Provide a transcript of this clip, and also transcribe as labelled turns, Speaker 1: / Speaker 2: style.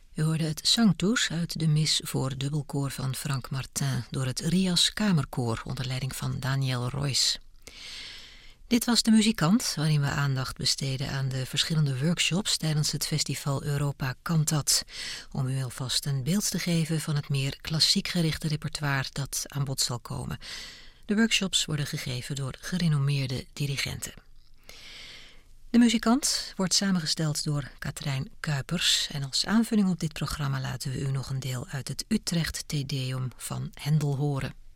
Speaker 1: U hoorde het Sanctus uit de mis voor dubbelkoor van Frank Martin door het Rias Kamerkoor onder leiding van Daniel Royce. Dit was De Muzikant, waarin we aandacht besteden aan de verschillende workshops tijdens het festival Europa Cantat, om u alvast een beeld te geven van het meer klassiek gerichte repertoire dat aan bod zal komen. De workshops worden gegeven door gerenommeerde dirigenten. De Muzikant wordt samengesteld door Katrijn Kuipers en als aanvulling op dit programma laten we u nog een deel uit het Utrecht Te Deum van Händel horen.